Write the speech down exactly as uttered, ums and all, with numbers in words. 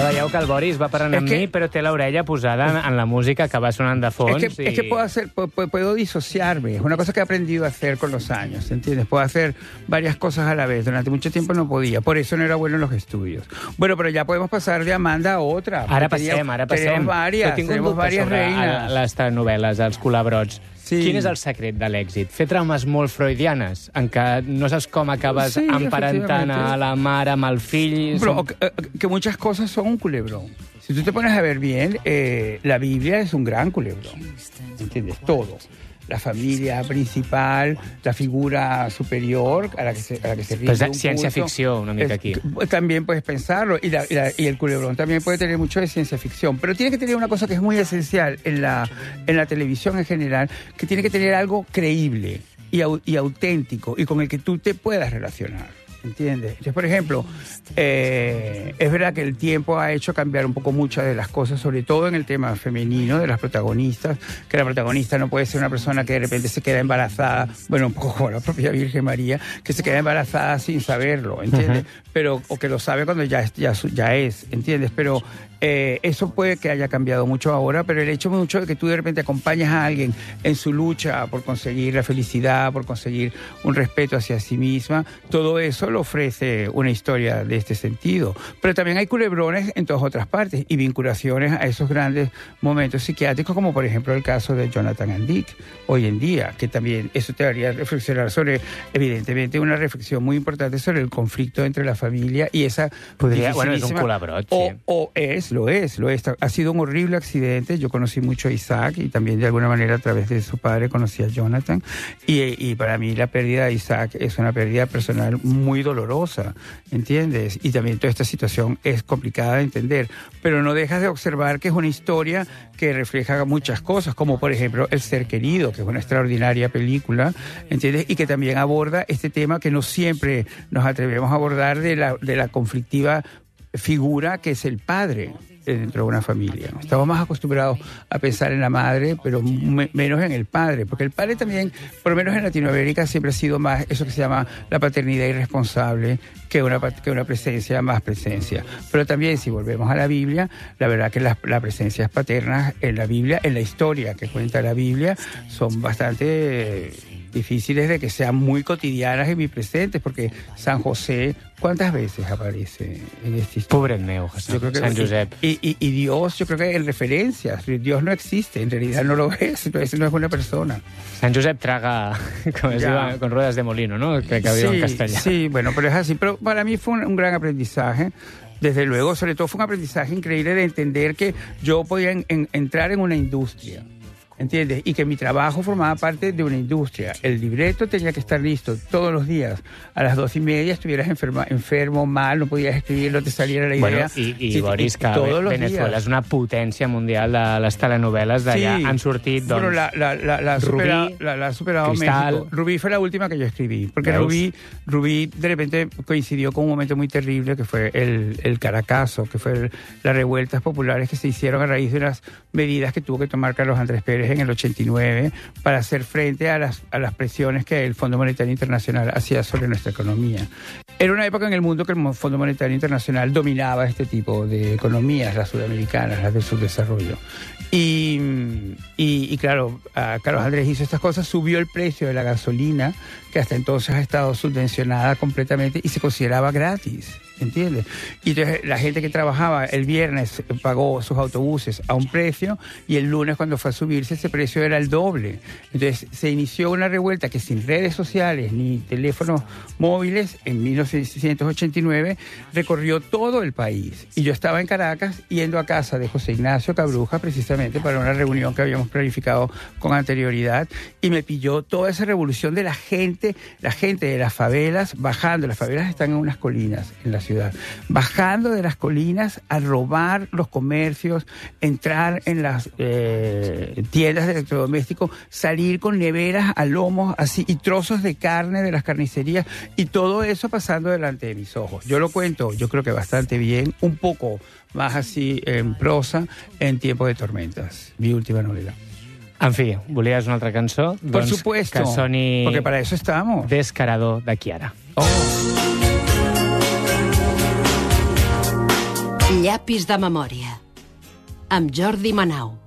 veieu que el Boris va parlant amb que, mi, però té l'orella posada en, en la música que va sonant de fons. Es que, y... es que puedo, hacer, puedo, puedo disociarme. Es una cosa que he aprendido a hacer con los años, ¿entiendes? Puedo hacer varias cosas a la vez. Durante mucho tiempo no podía. Por eso no era bueno en los estudios. Bueno, pero ya podemos pasar de Amanda a otra. Ara passem, ara passem. Tenemos varias, tenemos varias reinas. Les telenovel·les, els colabrots. Sí. Quin és el secret de l'èxit? Fer trames molt freudianes, en què no saps com acabes sí, emparentant a la mare amb el fill... Pero, Son... que, que muchas cosas son un culebrón. Si tú te pones a ver bien, eh, la Biblia es un gran culebrón. ¿Entiendes? Todo. La familia principal, la figura superior a la que se, a la que se rinde pues un ciencia culto. ficción, una mica aquí. Es, también puedes pensarlo, y, la, y, la, y el culebrón también puede tener mucho de ciencia ficción, pero tiene que tener una cosa que es muy esencial en la, en la televisión en general, que tiene que tener algo creíble y, y auténtico y con el que tú te puedas relacionar. ¿Entiendes? Entonces, por ejemplo, eh, es verdad que el tiempo ha hecho cambiar un poco muchas de las cosas, sobre todo en el tema femenino de las protagonistas, que la protagonista no puede ser una persona que de repente se queda embarazada, bueno, un poco como la propia Virgen María, que se queda embarazada sin saberlo, ¿entiendes? Uh-huh. Pero, o que lo sabe cuando ya, ya, ya es, ¿entiendes? Pero eh, eso puede que haya cambiado mucho ahora, pero el hecho mucho de que tú de repente acompañas a alguien en su lucha por conseguir la felicidad, por conseguir un respeto hacia sí misma, todo eso lo ofrece una historia de este sentido. Pero también hay culebrones en todas otras partes y vinculaciones a esos grandes momentos psiquiátricos, como por ejemplo el caso de Jonathan and Dick hoy en día, que también eso te haría reflexionar sobre, evidentemente, una reflexión muy importante sobre el conflicto entre la familia y esa... Podría, bueno, es un colabrot, sí. O, o es, lo es, lo es. Ha sido un horrible accidente. Yo conocí mucho a Isaac y también de alguna manera a través de su padre conocí a Jonathan. Y, y para mí la pérdida de Isaac es una pérdida personal muy dolorosa, ¿entiendes? Y también toda esta situación es complicada de entender, pero no dejas de observar que es una historia que refleja muchas cosas, como por ejemplo El ser querido, que es una extraordinaria película, ¿entiendes? Y que también aborda este tema que no siempre nos atrevemos a abordar de la, de la conflictiva figura que es el padre dentro de una familia. Estamos más acostumbrados a pensar en la madre, pero me, menos en el padre, porque el padre también, por lo menos en Latinoamérica, siempre ha sido más eso que se llama la paternidad irresponsable que una, que una presencia más presencia. Pero también, si volvemos a la Biblia, la verdad que las, las presencias paternas en la Biblia, en la historia que cuenta la Biblia, son bastante difíciles de que sean muy cotidianas y muy presentes, porque San José, ¿cuántas veces aparece en esta historia? Pobre meu, yo creo que San Josep. Y, y, y Dios, yo creo que en referencias, Dios no existe, en realidad no lo es, no es, no es una persona. San Josep traga, como es digo, con ruedas de molino, ¿no? Que, que había sí, en castellano. Sí, bueno, pero es así. Pero para mí fue un, un gran aprendizaje. Desde luego, sobre todo fue un aprendizaje increíble de entender que yo podía en, en, entrar en una industria, ¿entiendes? Y que mi trabajo formaba parte de una industria. El libreto tenía que estar listo todos los días. A las dos y media estuvieras enferma, enfermo, mal, no podías escribir, no te saliera la idea. Bueno, i, i sí, Boris, que Venezuela días. És una potència mundial de les telenovel·les d'allà. Sí. Han sortit, doncs... Bueno, la, la, la, la, Rubí, supera, la, la ha superado Cristal. México. Rubí fue la última que yo escribí. Porque Rubí, Rubí de repente coincidió con un momento muy terrible que fue el, el Caracazo, que fue el, las revueltas populares que se hicieron a raíz de las medidas que tuvo que tomar Carlos Andrés Pérez en el ochenta y nueve para hacer frente a las, a las presiones que el Fondo Monetario Internacional hacía sobre nuestra economía. Era una época en el mundo que el Fondo Monetario Internacional dominaba este tipo de economías, las sudamericanas, las del subdesarrollo. Y, y, y claro, a Carlos Andrés hizo estas cosas, subió el precio de la gasolina, que hasta entonces ha estado subvencionada completamente y se consideraba gratis, ¿entiendes? Y entonces la gente que trabajaba el viernes pagó sus autobuses a un precio y el lunes cuando fue a subirse ese precio era el doble. Entonces se inició una revuelta que sin redes sociales ni teléfonos móviles en mil novecientos ochenta y nueve recorrió todo el país. Y yo estaba en Caracas yendo a casa de José Ignacio Cabruja precisamente para una reunión que habíamos planificado con anterioridad y me pilló toda esa revolución de la gente, la gente de las favelas bajando. Las favelas están en unas colinas en la ciudad, bajando de las colinas a robar los comercios, entrar en las eh, tiendas de electrodomésticos, salir con neveras a lomos así y trozos de carne de las carnicerías y todo eso pasando delante de mis ojos. Yo lo cuento, yo creo que bastante bien, un poco más así en prosa, en Tiempo de tormentas, mi última novela. En fi, volies una altra cançó? Por doncs supuesto, que soni porque para eso estamos. Descarador de Chiara. Oh. Llapis de memòria, amb Jordi Manau.